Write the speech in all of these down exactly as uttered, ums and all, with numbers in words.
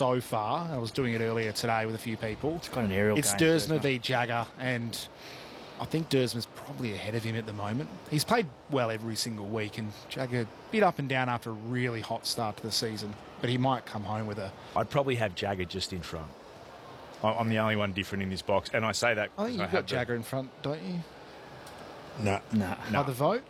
so far. I was doing it earlier today with a few people. It's got an aerial It's game, Dersma Dersma. v Jagger, and I think Dersma's probably ahead of him at the moment. He's played well every single week, and Jagger a bit up and down after a really hot start to the season, but he might come home with a... I'd probably have Jagger just in front. I- I'm the only one different in this box, and I say that... I think I you've have got the- Jagger in front, don't you? No. Nah. By the vote?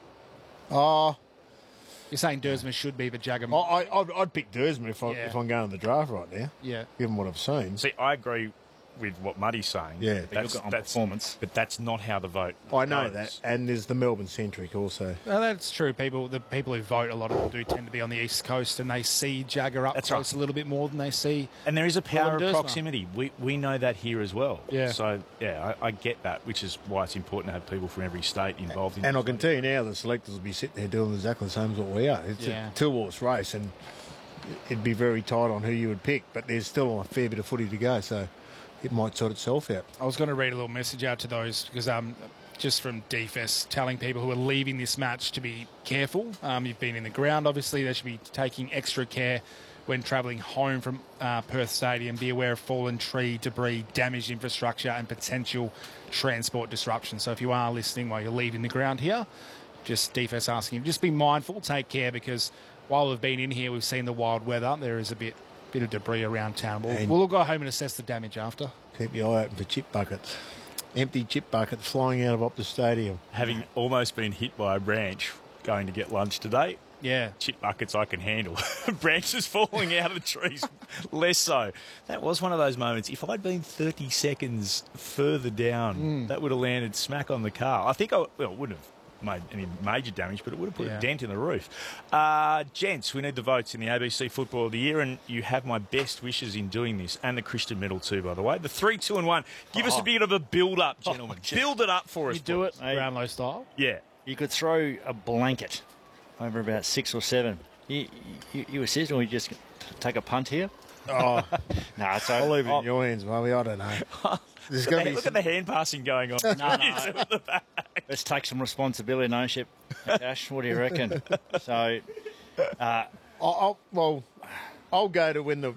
Oh, You're saying Dersma should be, but Jagger... I, I, I'd, I'd pick Dersma if, I, Yeah. if I'm going to the draft right now, Yeah. given what I've seen. See, I agree with what Muddy's saying. Yeah. That's, You've got on that's, performance. but that's not how the vote I know goes. that. And there's the Melbourne centric also. Well, that's true. People, the people who vote, a lot of them do tend to be on the East Coast, and they see Jagger up That's close right. a little bit more than they see... And there is a power Willem of Dersma. proximity. We we know that here as well. Yeah. So, yeah, I, I get that, which is why it's important to have people from every state involved in And I this. can tell you now, the selectors will be sitting there doing exactly the same as what we are. It's Yeah. a two-horse race, and it'd be very tight on who you would pick, but there's still a fair bit of footy to go, so it might sort itself out. I was going to read a little message out to those because um, just from D F E S telling people who are leaving this match to be careful. Um, you've been in the ground, obviously. They should be taking extra care when travelling home from uh, Perth Stadium. Be aware of fallen tree, debris, damaged infrastructure and potential transport disruption. So if you are listening while you're leaving the ground here, just D F E S asking you, just be mindful, take care, because while we've been in here, we've seen the wild weather. There is a bit bit of debris around town. We'll, And- we'll go home and assess the damage after. Keep your eye open for chip buckets. Empty chip buckets flying out of Optus Stadium. Having almost been hit by a branch going to get lunch today, Yeah. chip buckets I can handle. Branches falling out of the trees, less so. That was one of those moments. If I'd been thirty seconds further down, that would have landed smack on the car. I think I, well, it wouldn't have made any major damage, but it would have put Yeah. a dent in the roof. Uh, gents, we need the votes in the A B C Football of the Year, and you have my best wishes in doing this, and the Christian medal too, by the way. The three, two, and one. Give us a bit of a build-up, gentlemen. Build it up for us. You do it please. Hey. Brownlow style. Yeah. You could throw a blanket over about six or seven. You, you, you assist, or you just take a punt here? Oh, No, it's I'll leave it oh, in your hands, Bobby. I don't know. There's Look, going at, to the, be look some, at the hand passing going on. No, no. Let's take some responsibility and ownership. Ash, what do you reckon? So, uh, I'll, I'll, well, I'll go to when the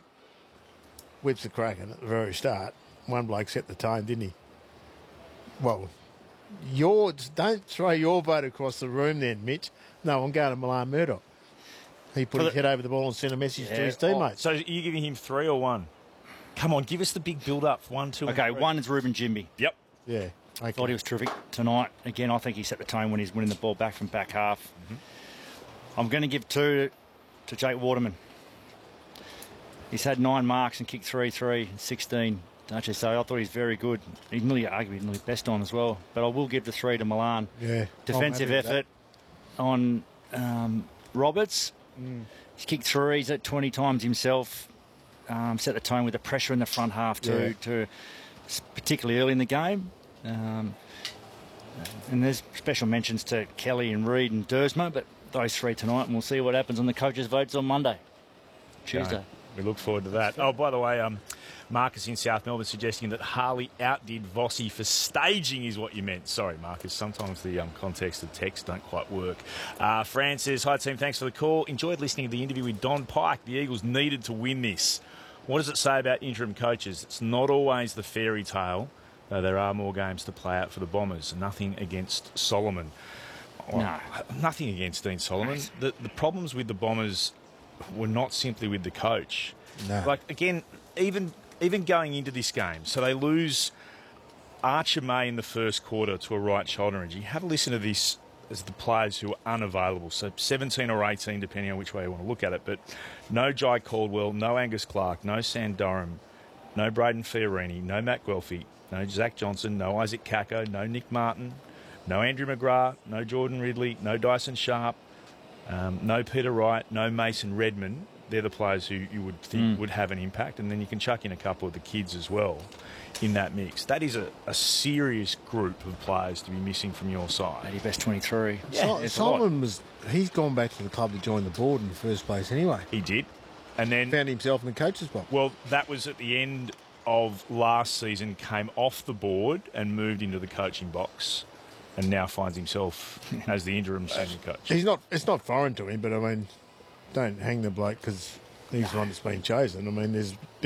whips the Kraken at the very start. One bloke set the tone, didn't he? Well, yours, don't throw your vote across the room then, Mitch. No, I'm going to Milan Murdoch. He put For his the- head over the ball and sent a message to Yeah. his teammates. So are you giving him three or one? Come on, give us the big build-up. One, two, and okay, three. one is Ruben Jimby. Yep. Yeah. Okay. Thought he was terrific tonight. Again, I think he set the tone when he's winning the ball back from back half. Mm-hmm. I'm going to give two to Jake Waterman. He's had nine marks and kicked three, three, and sixteen. Don't you say? I thought he's very good. He's nearly arguably nearly best on as well. But I will give the three to Milan. Yeah. Defensive I'm happy with effort on um, Roberts. He's kicked threes at twenty times himself. Um, set the tone with the pressure in the front half too, to particularly early in the game. Um, and there's special mentions to Kelly and Reid and Dersma, but those three tonight, and we'll see what happens on the coaches' votes on Monday, Tuesday. No, we look forward to that. Oh, by the way, um, Marcus in South Melbourne suggesting that Harley outdid Vossi for staging is what you meant. Sorry, Marcus. Sometimes the um, context of text don't quite work. Uh, Fran says, hi, team. Thanks for the call. Enjoyed listening to the interview with Don Pike. The Eagles needed to win this. What does it say about interim coaches? It's not always the fairy tale, though there are more games to play out for the Bombers. Nothing against Solomon. Well, No. Nothing against Dean Solomon. The, the problems with the Bombers were not simply with the coach. No. Like, again, even even going into this game, so they lose Archer May in the first quarter to a right shoulder injury. Have a listen to this as the players who are unavailable. So seventeen or eighteen, depending on which way you want to look at it. But no Jai Caldwell, no Angus Clark, no Sam Durham, no Braden Fiorini, no Matt Guelphy, no Zach Johnson, no Isaac Kako, no Nick Martin, no Andrew McGrath, no Jordan Ridley, no Dyson Sharp, um, no Peter Wright, no Mason Redmond. They're the players who you would think Mm. would have an impact. And then you can chuck in a couple of the kids as well in that mix. That is a, a serious group of players to be missing from your side. eighty best twenty-three. Sol- it's a lot. Solomon was, he's gone back to the club to join the board in the first place anyway. He did. And then, Found himself in the coach's box. well, that was at the end of last season, came off the board and moved into the coaching box, and now finds himself as the interim senior coach. He's not, it's not foreign to him, but I mean, don't hang the bloke because he's the one that's been chosen. I mean, there's